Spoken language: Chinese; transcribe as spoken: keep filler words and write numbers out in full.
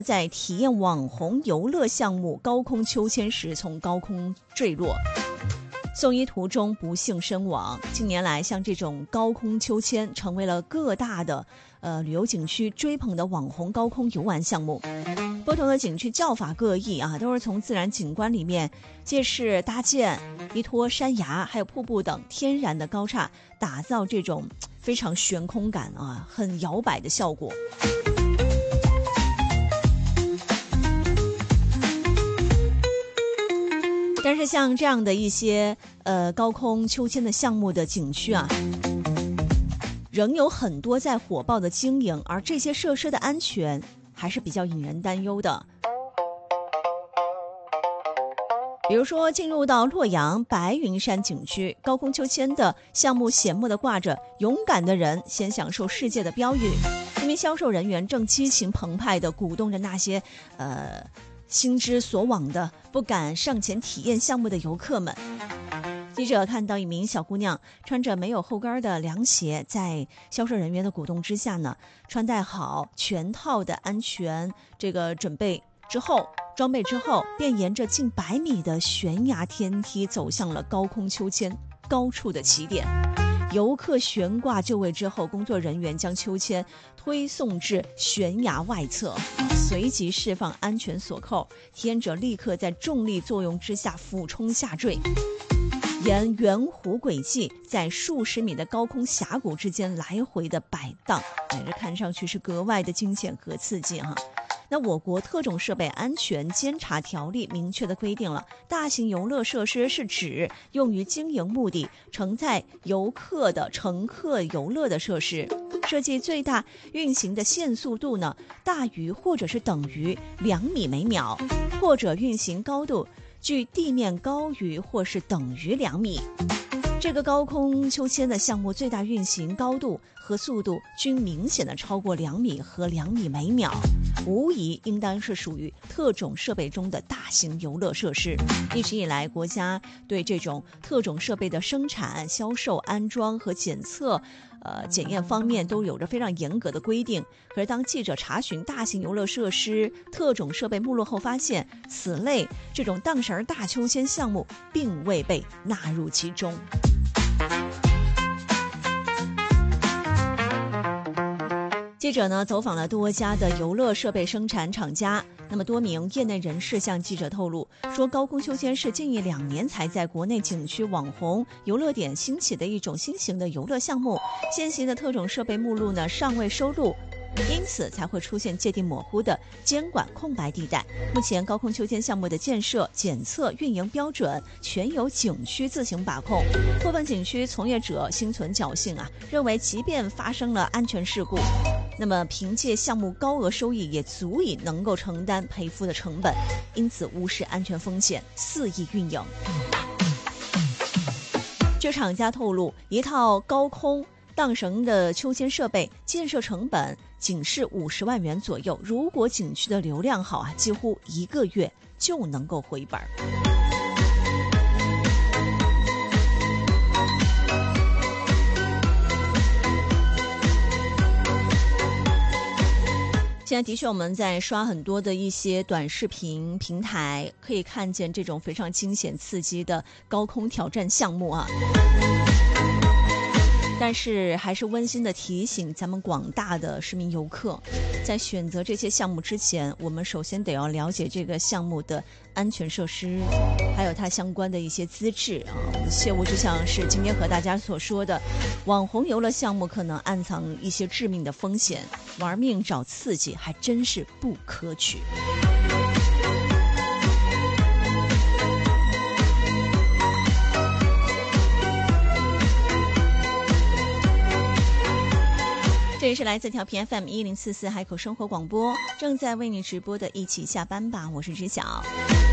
在体验网红游乐项目高空秋千时从高空坠落，送医途中不幸身亡。近年来，像这种高空秋千成为了各大的呃旅游景区追捧的网红高空游玩项目。不同的景区叫法各异啊，都是从自然景观里面借势搭建依托山崖还有瀑布等天然的高刹，打造这种非常悬空感啊，很摇摆的效果。但是像这样的一些呃高空秋千的项目的景区啊，仍有很多在火爆的经营，而这些设施的安全还是比较引人担忧的。比如说进入到洛阳白云山景区，高空秋千的项目显目地挂着勇敢的人先享受世界的标语，因为销售人员正激情澎湃地鼓动着那些呃心之所往的不敢上前体验项目的游客们。记者看到一名小姑娘穿着没有后跟的凉鞋，在销售人员的鼓动之下呢，穿戴好全套的安全这个准备之后装备之后，便沿着近百米的悬崖天梯走向了高空秋千高处的起点。游客悬挂就位之后，工作人员将秋千推送至悬崖外侧，随即释放安全锁扣，体验者立刻在重力作用之下俯冲下坠，沿圆弧轨迹在数十米的高空峡谷之间来回的摆荡，哎，这看上去是格外的惊险和刺激哈。那我国特种设备安全监察条例明确地规定了，大型游乐设施是指用于经营目的、承载游客的乘客游乐的设施，设计最大运行的限速度呢，大于或者是等于两米每秒，或者运行高度距地面高于或是等于两米。这个高空秋千的项目最大运行高度和速度均明显的超过两米和两米每秒，无疑应当是属于特种设备中的大型游乐设施。一直以来，国家对这种特种设备的生产、销售、安装和检测呃，检验方面都有着非常严格的规定。可是当记者查询大型游乐设施特种设备目录后，发现此类这种荡绳大秋千项目并未被纳入其中。记者呢走访了多家的游乐设备生产厂家，那么多名业内人士向记者透露说，高空秋千是近一两年才在国内景区网红游乐点兴起的一种新型的游乐项目，现行的特种设备目录呢尚未收录，因此才会出现界定模糊的监管空白地带。目前高空秋千项目的建设、检测、运营标准全由景区自行把控。部分景区从业者心存侥幸啊，认为即便发生了安全事故，那么凭借项目高额收益也足以能够承担赔付的成本，因此无视安全风险，肆意运营。据厂家透露，一套高空荡绳的秋千设备建设成本仅是五十万元左右，如果景区的流量好啊，几乎一个月就能够回本。现在的确我们在刷很多的一些短视频平台，可以看见这种非常惊险刺激的高空挑战项目啊。但是还是温馨的提醒咱们广大的市民游客，在选择这些项目之前，我们首先得要了解这个项目的安全设施，还有它相关的一些资质啊。切勿就像是今天和大家所说的，网红游乐项目可能暗藏一些致命的风险，玩命找刺激还真是不可取。这里是来自调频 F M 一零四四海口生活广播，正在为你直播的一起下班吧，我是知晓。